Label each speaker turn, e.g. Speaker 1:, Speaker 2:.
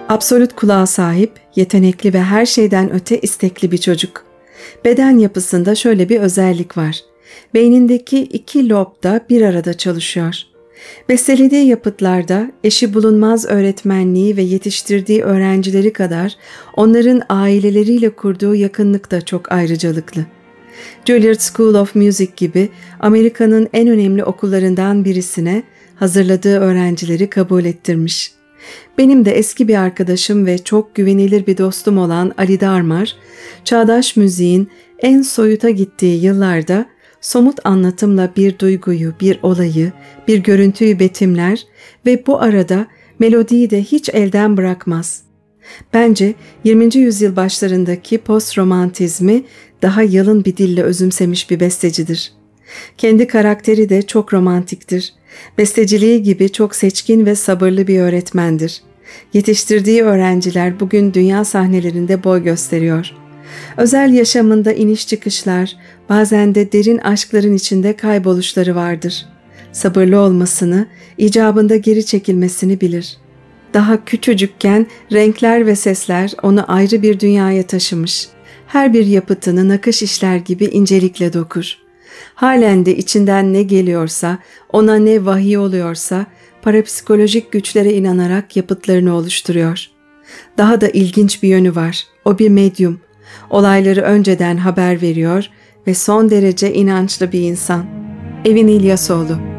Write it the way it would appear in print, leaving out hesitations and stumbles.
Speaker 1: Absolut kulağa sahip, yetenekli ve her şeyden öte istekli bir çocuk. Beden yapısında şöyle bir özellik var. Beynindeki iki lob da bir arada çalışıyor. Bestelediği yapıtlarda eşi bulunmaz öğretmenliği ve yetiştirdiği öğrencileri kadar onların aileleriyle kurduğu yakınlık da çok ayrıcalıklı. Juilliard School of Music gibi Amerika'nın en önemli okullarından birisine hazırladığı öğrencileri kabul ettirmiş. Benim de eski bir arkadaşım ve çok güvenilir bir dostum olan Ali Darmar, çağdaş müziğin en soyuta gittiği yıllarda somut anlatımla bir duyguyu, bir olayı, bir görüntüyü betimler ve bu arada melodiyi de hiç elden bırakmaz. Bence 20. yüzyıl başlarındaki post-romantizmi daha yalın bir dille özümsemiş bir bestecidir. Kendi karakteri de çok romantiktir. Besteciliği gibi çok seçkin ve sabırlı bir öğretmendir. Yetiştirdiği öğrenciler bugün dünya sahnelerinde boy gösteriyor. Özel yaşamında iniş çıkışlar, bazen de derin aşkların içinde kayboluşları vardır. Sabırlı olmasını, icabında geri çekilmesini bilir. Daha küçücükken renkler ve sesler onu ayrı bir dünyaya taşımış. Her bir yapıtını nakış işler gibi incelikle dokur. Halen de içinden ne geliyorsa, ona ne vahiy oluyorsa, parapsikolojik güçlere inanarak yapıtlarını oluşturuyor. Daha da ilginç bir yönü var. O bir medyum. Olayları önceden haber veriyor ve son derece inançlı bir insan. Evin İlyasoğlu.